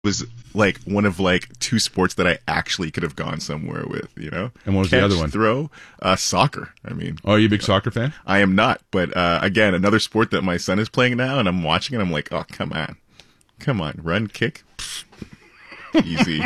was like one of like two sports that I actually could have gone somewhere with, you know? And what was the other one? Throw, soccer. I mean, oh, are you a big soccer fan? I am not, but again, another sport that my son is playing now, and I'm watching it. I'm like, oh, come on, run, kick, easy.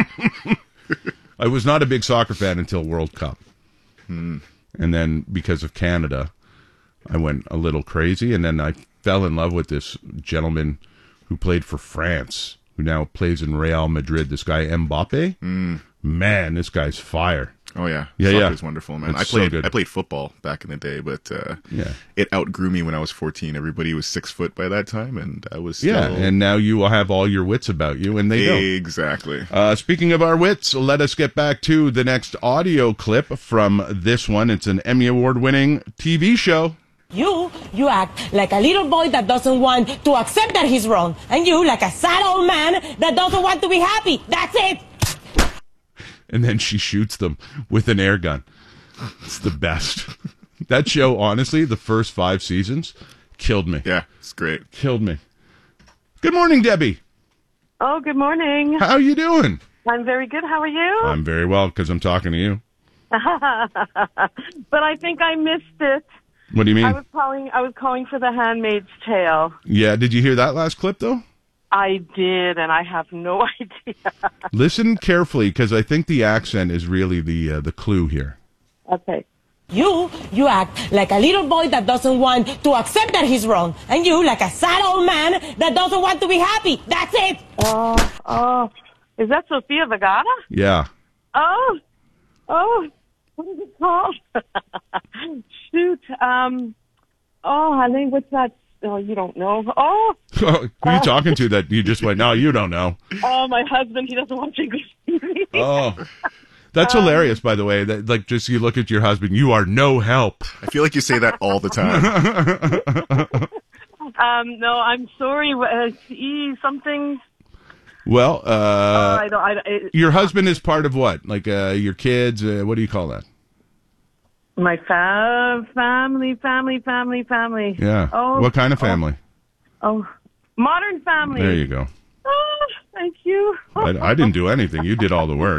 I was not a big soccer fan until World Cup, and then because of Canada, I went a little crazy, and then I fell in love with this gentleman who played for France, who now plays in Real Madrid, this guy Mbappe. Man, this guy's fire. Oh, yeah. Yeah, Soccer's wonderful, man. It's I so good. played football back in the day, but Yeah. it outgrew me when I was 14. Everybody was 6 foot by that time, and I was still... Yeah, and now you will have all your wits about you, and they don't. Exactly. Speaking of our wits, let us get back to the next audio clip from this one. It's an Emmy Award-winning TV show. You act like a little boy that doesn't want to accept that he's wrong. And you like a sad old man that doesn't want to be happy. That's it. And then she shoots them with an air gun. It's the best. That show, honestly, the first 5 seasons, killed me. Yeah, it's great. Killed me. Good morning, Debbie. Oh, good morning. How are you doing? I'm very good. How are you? I'm very well, because I'm talking to you. But I think I missed it. What do you mean? I was calling for The Handmaid's Tale. Yeah, did you hear that last clip, though? I did, and I have no idea. Listen carefully, because I think the accent is really the clue here. Okay. You act like a little boy that doesn't want to accept that he's wrong. And you like a sad old man that doesn't want to be happy. That's it. Oh. Is that Sofia Vergara? Yeah. Oh. What is it called? Shoot. Honey, what's that? Oh, you don't know. Oh. Who are you talking to that you just went, no, you don't know? Oh, my husband, he doesn't watch English TV. Oh. That's hilarious, by the way. That, like, just you look at your husband, you are no help. I feel like you say that all the time. No, I'm sorry. Something. Well, your husband is part of what? Like your kids? What do you call that? My family. Yeah. Oh, what kind of family? Oh, Modern Family. There you go. Oh, thank you. I didn't do anything. You did all the work.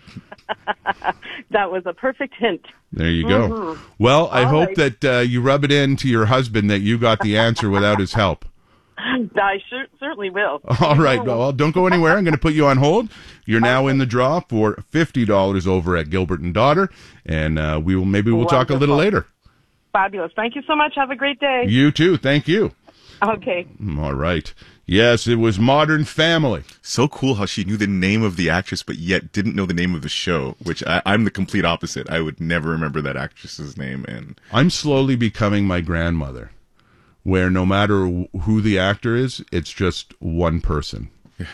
That was a perfect hint. There you go. Mm-hmm. Well, I hope that you rub it into your husband that you got the answer without his help. I certainly will. All right. Well, don't go anywhere. I'm going to put you on hold. You're now in the draw for $50 over at Gilbert and Daughter, and we'll talk a little later. Fabulous. Thank you so much. Have a great day. You too. Thank you. Okay. All right. Yes, it was Modern Family. So cool how she knew the name of the actress, but yet didn't know the name of the show, which I'm the complete opposite. I would never remember that actress's name. And I'm slowly becoming my grandmother, where no matter who the actor is, it's just one person.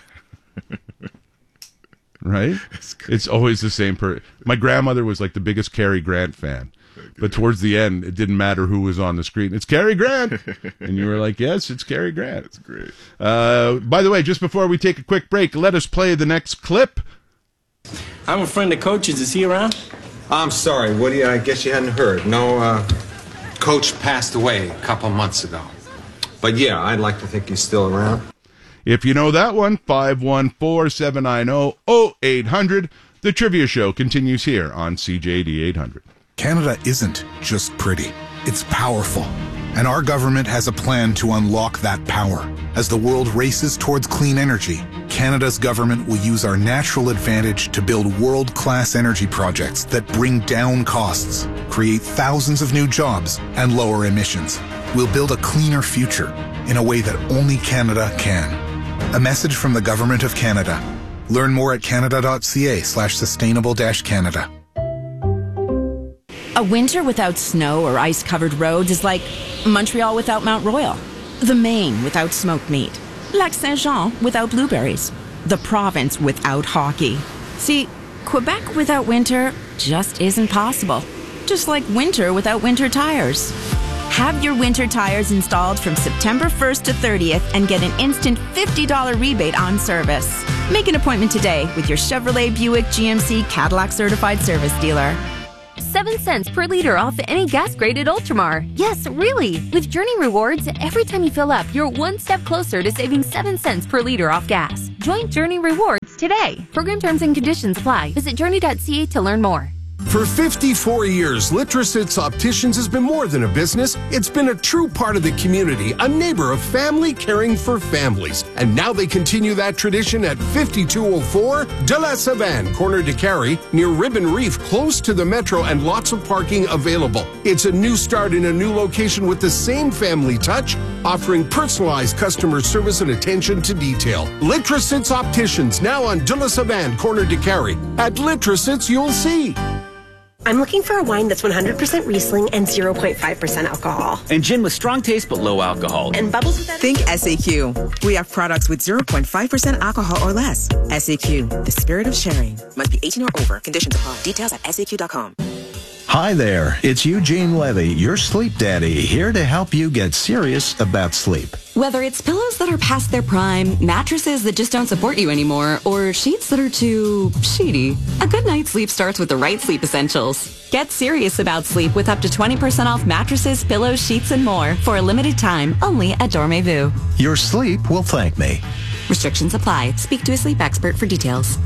Right? It's always the same person. My grandmother was like the biggest Cary Grant fan. But towards the end, it didn't matter who was on the screen. It's Cary Grant. And you were like, yes, it's Cary Grant. That's great. By the way, just before we take a quick break, let us play the next clip. I'm a friend of Coach's. Is he around? I'm sorry, Woody. I guess you hadn't heard. No, Coach passed away a couple months ago. But yeah, I'd like to think he's still around. If you know that one, 514-790-0800. The Trivia Show continues here on CJD 800. Canada isn't just pretty, it's powerful. And our government has a plan to unlock that power. As the world races towards clean energy, Canada's government will use our natural advantage to build world-class energy projects that bring down costs, create thousands of new jobs, and lower emissions. We'll build a cleaner future in a way that only Canada can. A message from the Government of Canada. Learn more at canada.ca/sustainable-Canada. A winter without snow or ice-covered roads is like Montreal without Mount Royal, the Maine without smoked meat, Lac Saint-Jean without blueberries, the province without hockey. See, Quebec without winter just isn't possible, just like winter without winter tires. Have your winter tires installed from September 1st to 30th and get an instant $50 rebate on service. Make an appointment today with your Chevrolet, Buick, GMC, Cadillac certified service dealer. 7 cents per liter off any gas grade at Ultramar. Yes, really. With Journey Rewards, every time you fill up, you're one step closer to saving 7 cents per liter off gas. Join Journey Rewards today. Program terms and conditions apply. Visit journey.ca to learn more. For 54 years, Litrosits Opticians has been more than a business. It's been a true part of the community, a neighbor of family caring for families. And now they continue that tradition at 5204 De La Savane, corner de Carrie, near Ribbon Reef, close to the metro and lots of parking available. It's a new start in a new location with the same family touch, offering personalized customer service and attention to detail. Litrosits Opticians, now on De La Savane, corner de Carrie. At Litrosits, you'll see. I'm looking for a wine that's 100% Riesling and 0.5% alcohol. And gin with strong taste but low alcohol. And bubbles with that. Think SAQ. We have products with 0.5% alcohol or less. SAQ, the spirit of sharing. Must be 18 or over. Conditions apply. Details at SAQ.com. Hi there, it's Eugene Levy, your sleep daddy, here to help you get serious about sleep. Whether it's pillows that are past their prime, mattresses that just don't support you anymore, or sheets that are too sheety, a good night's sleep starts with the right sleep essentials. Get serious about sleep with up to 20% off mattresses, pillows, sheets, and more for a limited time only at Dormez-vous. Your sleep will thank me. Restrictions apply. Speak to a sleep expert for details.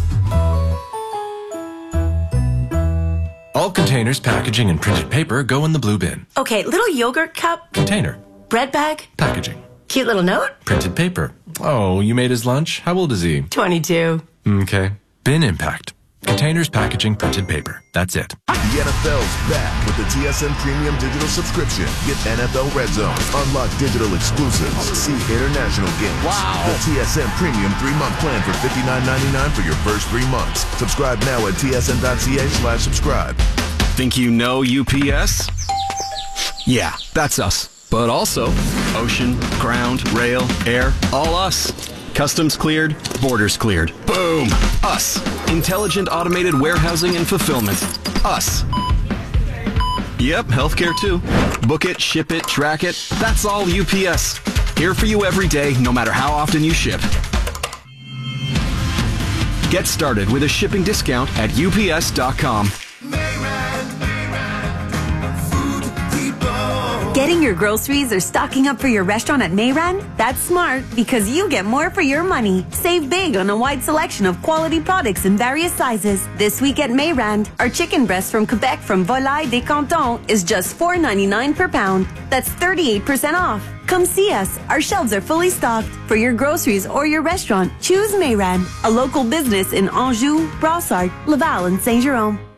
All containers, packaging, and printed paper go in the blue bin. Okay, little yogurt cup. Container. Bread bag. Packaging. Cute little note. Printed paper. Oh, you made his lunch? How old is he? 22. Okay. Bin impact. Containers, packaging, printed paper. That's it. The NFL's back with the TSN Premium Digital Subscription. Get NFL Red Zone, unlock digital exclusives, see international games. Wow. The TSN Premium 3-month plan for $59.99 for your first 3 months. Subscribe now at tsn.ca/subscribe. Think you know UPS? Yeah, that's us. But also ocean, ground, rail, air, all us. Customs cleared, borders cleared. Boom! Us. Intelligent automated warehousing and fulfillment. Us. Yep, healthcare too. Book it, ship it, track it. That's all UPS. Here for you every day, no matter how often you ship. Get started with a shipping discount at UPS.com. Getting your groceries or stocking up for your restaurant at Mayran? That's smart because you get more for your money. Save big on a wide selection of quality products in various sizes. This week at Mayran, our chicken breast from Quebec from Volaille des Cantons is just $4.99 per pound. That's 38% off. Come see us. Our shelves are fully stocked. For your groceries or your restaurant, choose Mayran, a local business in Anjou, Brossard, Laval, and Saint-Jérôme.